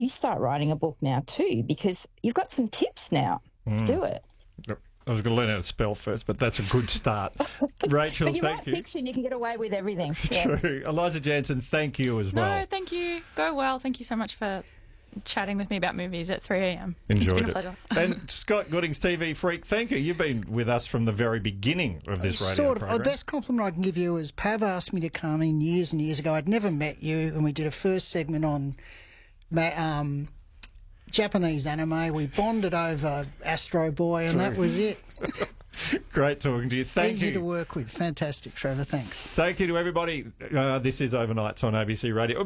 you start writing a book now too, because you've got some tips now to do it. I was going to learn how to spell first, but that's a good start. Rachel, But you thank write you. fiction, you can get away with everything. True. Eliza Jansen, thank you as well. No, thank you. Go well. Thank you so much for chatting with me about movies at 3 a.m. Enjoyed it's been a it. pleasure. And Scott Goodings, TV Freak, thank you. You've been with us from the very beginning of this radio program. The best compliment I can give you is Pav asked me to come in years and years ago. I'd never met you, and we did a first segment on Japanese anime. We bonded over Astro Boy, and that was it. Great talking to you. Thank you. Easy to work with. Fantastic, Trevor. Thanks. Thank you to everybody. This is Overnights on ABC Radio.